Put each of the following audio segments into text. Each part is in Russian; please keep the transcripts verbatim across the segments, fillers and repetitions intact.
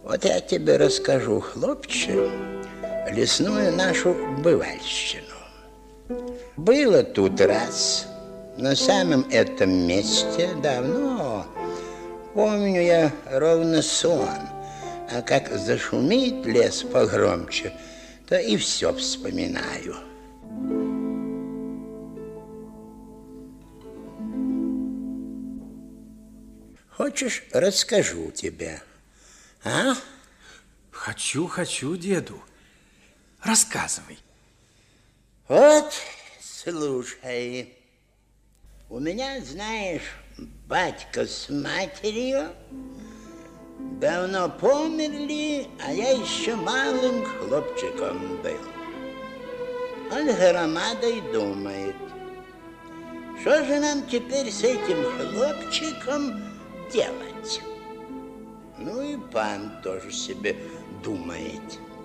Вот я тебе расскажу, хлопче, лесную нашу бывальщину. Было тут раз, на самом этом месте, давно, помню я ровно сон, а как зашумит лес погромче, то и все вспоминаю. Хочешь, расскажу тебе, а? Хочу, хочу, деду. Рассказывай. Вот, слушай. У меня, знаешь, батька с матерью давно померли, а я еще малым хлопчиком был. Он громадой думает, что же нам теперь с этим хлопчиком делать? Ну и пан тоже себе думает.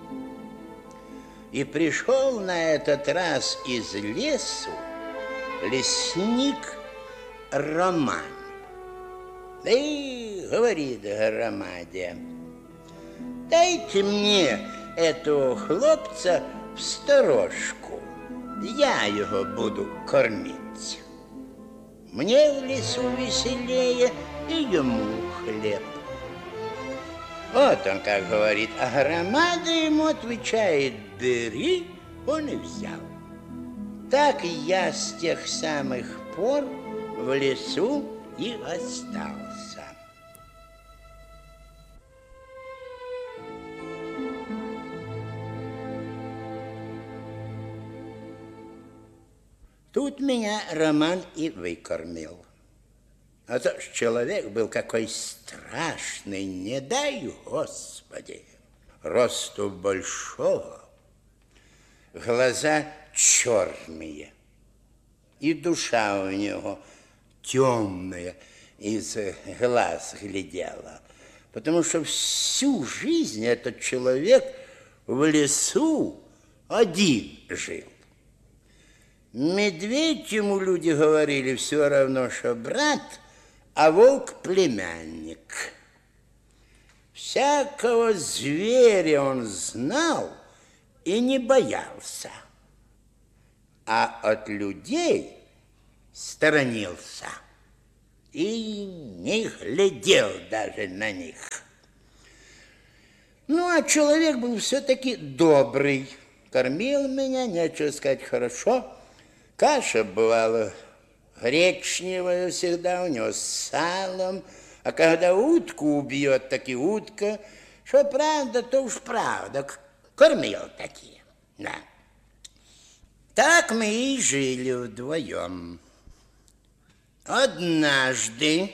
И пришел на этот раз из лесу лесник Роман. Да и говорит громаде: дайте мне этого хлопца в сторожку, я его буду кормить. Мне в лесу веселее, и ему хлеб. Вот он как говорит, а громада ему отвечает: бери, он и взял. Так я с тех самых пор в лесу и остался. Тут меня Роман и выкормил. А то ж человек был какой страшный, не дай Господи. Росту большого, глаза черные, и душа у него темная из глаз глядела, потому что всю жизнь этот человек в лесу один жил. Медведь, ему люди говорили, все равно, что брат, а волк племянник. Всякого зверя он знал и не боялся, а от людей сторонился и не глядел даже на них. Ну, а человек был все-таки добрый, кормил меня, нечего сказать, хорошо. Каша бывала гречневая всегда у него с салом, а когда утку убьет, так и утка. Что правда, то уж правда. Кормил такие, да. Так мы и жили вдвоем. Однажды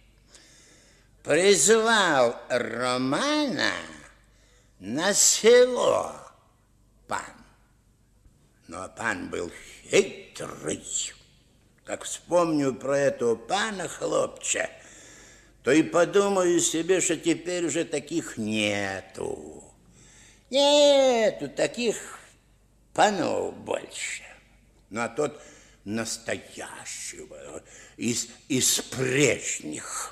призвал Романа на село пан. Но пан был хитрый. Как вспомню про этого пана, хлопча, то и подумаю себе, что теперь уже таких нету. Нету таких панов больше. Ну, а тот настоящего, из, из прежних.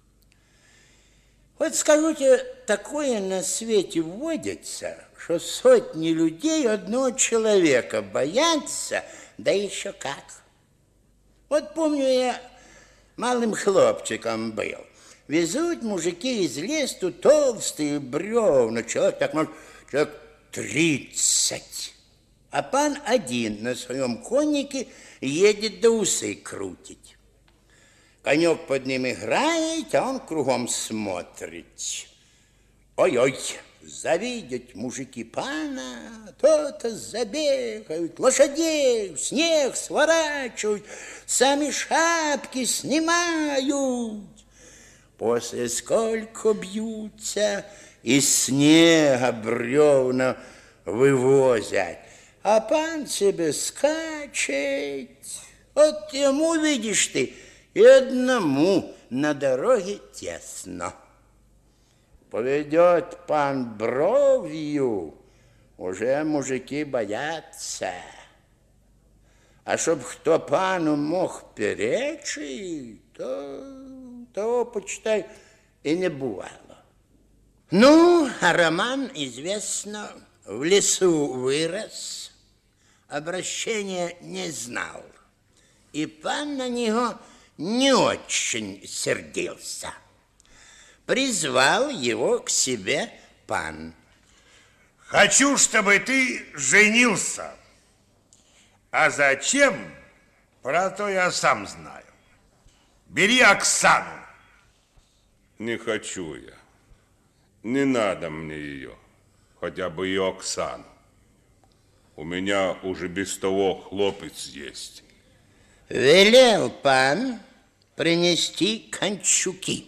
Вот скажу тебе, такое на свете водится, что сотни людей одного человека боятся, да еще как. Вот помню, я малым хлопчиком был. Везут мужики из лесу толстые бревна, человек, так может, человек тридцать. А пан один на своем коннике едет до усы крутить. Конек под ним играет, а он кругом смотрит. Ой-ой, завидят мужики пана, то-то забегают, лошадей в снег сворачивают, сами шапки снимают. После сколько бьются, из снега бревна вывозят, а пан себе скачет. Вот ему, видишь ты, и одному на дороге тесно. Поведет пан бровью, уже мужики боятся. А чтоб кто пану мог перечить, то того, почитай, и не бывало. Ну, а Роман, известно, в лесу вырос, обращения не знал. И пан на него не очень сердился. Призвал его к себе пан. Хочу, чтобы ты женился. А зачем? Про то я сам знаю. Бери Оксану. Не хочу я. Не надо мне ее. Хотя бы и Оксану. У меня уже без того хлопец есть. Велел пан принести кончуки.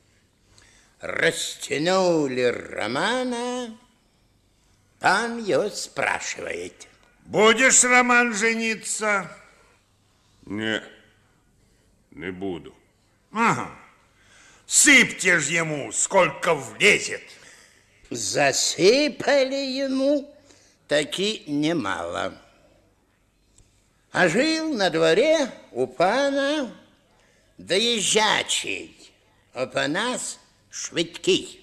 Растянули Романа. Пан его спрашивает. Будешь, Роман, жениться? Не, не буду. Ага. Сыпьте ж ему, сколько влезет. Засыпали ему таки немало. А жил на дворе у пана доезжачий Опанас Швидкий.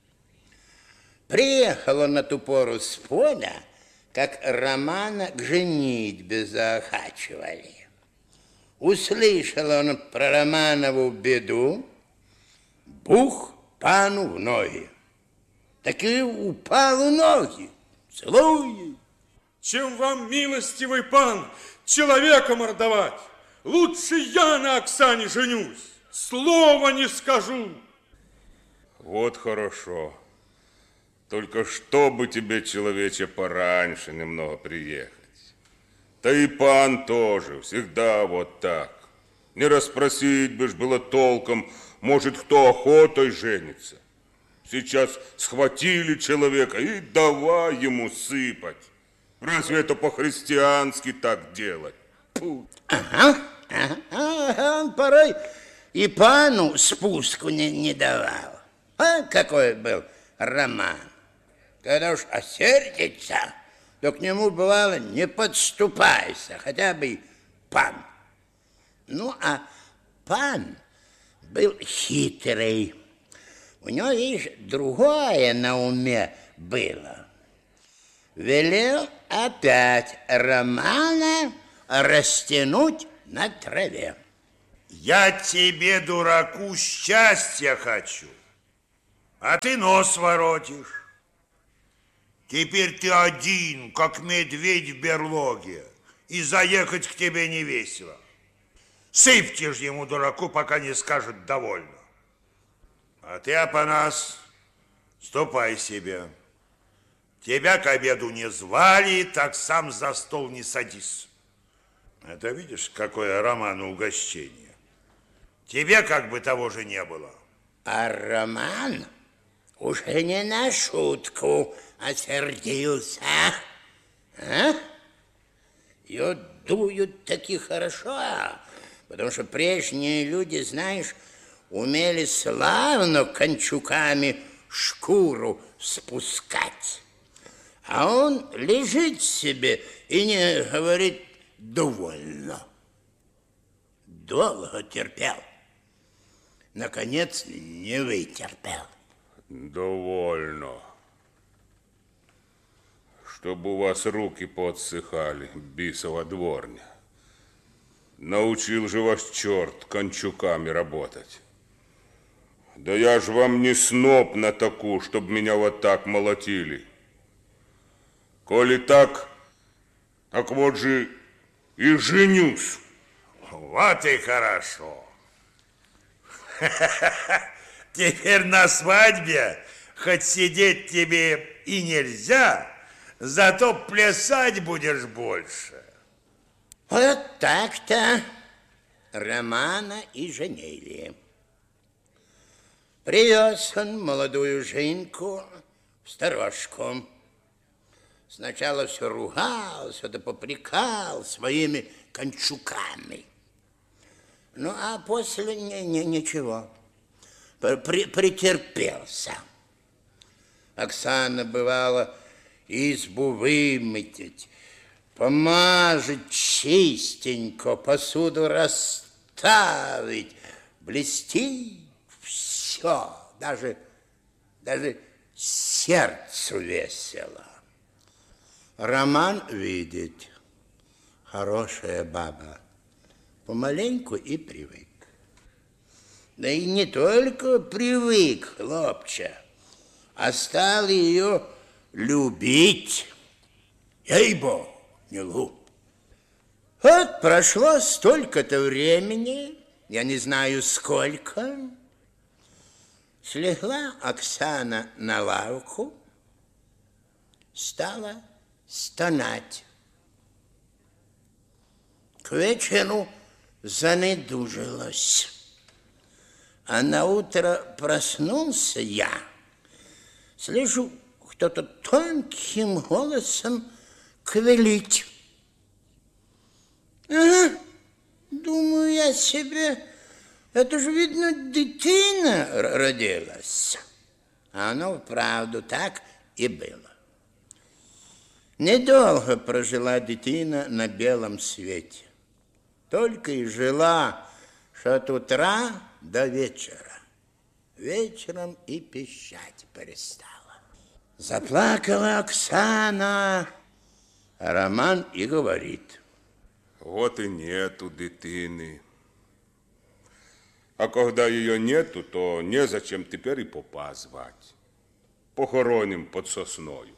Приехал он на ту пору с поля, как Романа к женитьбе заохачивали. Услышал он про Романову беду, бух пану в ноги. Так и упал в ноги, целует. Чем вам, милостивый пан, человека мордовать? Лучше я на Оксане женюсь, слова не скажу. Вот хорошо. Только чтобы тебе, человече, пораньше немного приехать. Да и пан тоже, всегда вот так. Не расспросить бы ж было толком, может, кто охотой женится. Сейчас схватили человека и давай ему сыпать. Разве это по-христиански так делать? Фу. Ага, ага, он порой и пану спуску не, не давал. А какой был Роман. Когда уж осердится, то к нему, бывало, не подступайся, хотя бы и пан. Ну, а пан был хитрый. У него, видишь, другое на уме было. Велел опять Романа растянуть на траве. Я тебе, дураку, счастья хочу, а ты нос воротишь. Теперь ты один, как медведь в берлоге, и заехать к тебе не весело. Сыпьте ж ему, дураку, пока не скажет довольно. А ты, Опанас, ступай себе. Тебя к обеду не звали, так сам за стол не садись. Это видишь, какое Роману угощение. Тебе как бы того же не было. А Роман уже не на шутку осердился. А? Ее дуют таки хорошо, потому что прежние люди, знаешь, умели славно кончуками шкуру спускать. А он лежит себе и не говорит довольно. Долго терпел. Наконец, не вытерпел. Довольно. Чтобы у вас руки подсыхали, бисова дворня. Научил же вас черт кончуками работать. Да я ж вам не сноп на таку, чтоб меня вот так молотили. Коли так, так вот же и женюсь. Вот и хорошо. Теперь на свадьбе хоть сидеть тебе и нельзя, зато плясать будешь больше. Вот так-то Романа и женили. Привез он молодую Женьку в сторожку. Сначала все ругался, да попрекал своими кончуками. Ну, а после не, не, ничего, При, претерпелся. Оксана, бывала, избу вымытить, помажить чистенько, посуду расставить, блестит все, даже, даже сердцу весело. Роман видит, хорошая баба, помаленьку и привык. Да и не только привык, хлопче, а стал ее любить. Ей-богу, не лгу. Вот прошло столько-то времени, я не знаю сколько, слегла Оксана на лавку, стала стонать. К вечеру занедужилась. А на утро проснулся я. Слышу, кто-то тонким голосом квелит. Ага, думаю я себе, это же, видно, дитина родилась. А оно вправду так и было. Недолго прожила дитина на белом свете. Только и жила, что от утра до вечера. Вечером и пищать перестала. Заплакала Оксана, а Роман и говорит. Вот и нету дитины. А когда ее нету, то незачем теперь и попа звать. Похороним под сосною.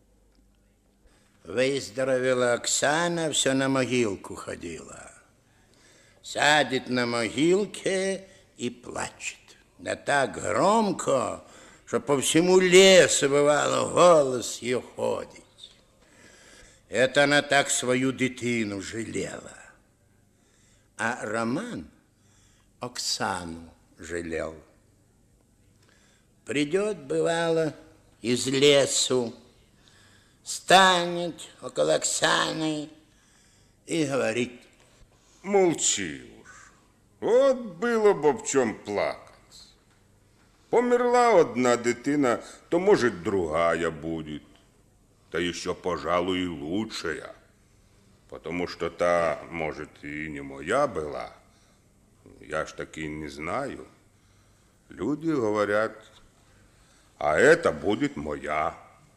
Выздоровела Оксана, все на могилку ходила. Сядет на могилке и плачет. Да так громко, что по всему лесу, бывало, голос ее ходит. Это она так свою дитину жалела. А Роман Оксану жалел. Придет, бывало, из лесу, станет около Оксаны и говорит. Молчи уж. Вот было б об чем плакать. Померла одна дитина, то, может, другая будет. Да еще, пожалуй, и лучшая. Потому что та, может, и не моя была. Я ж таки не знаю. Люди говорят, а это будет моя.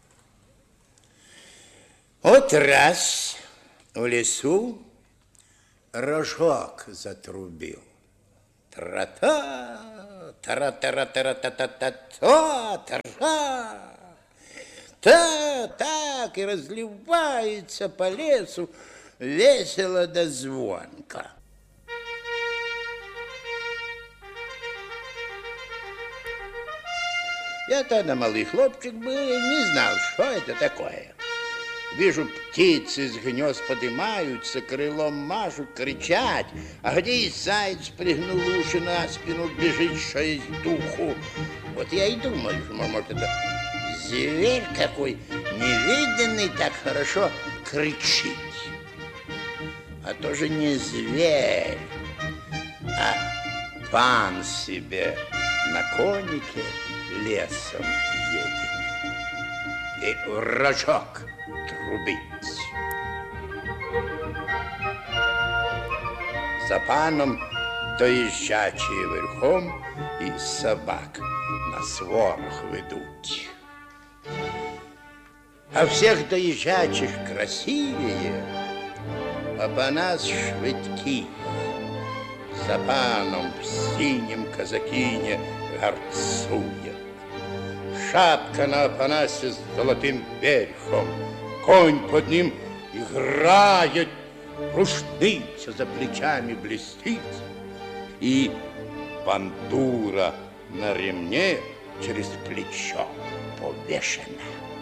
Вот раз в лесу рожок затрубил. Тра-та, тара-тара-тара-та-та-та, тара. Та, так и разливается по лесу весело до звонка. Я тогда малый хлопчик был и не знал, что это такое. Вижу, птицы с гнезд поднимаются, крылом машут, кричат, а где и заяц, пригнул уши на спину, бежит, что есть духу. Вот я и думаю, что, может, это зверь какой невиданный так хорошо кричит. А тоже не зверь, а пан себе на конике лесом едет. И в рожок трубить. За паном доезжачие верхом и собак на сворах ведут. А всех доезжачих красивее, а по нас швидкі. За паном в синем казакине горцует. Шапка на опанасе с золотым верхом, конь под ним играет, рушница за плечами блестит, и бандура на ремне через плечо повешена.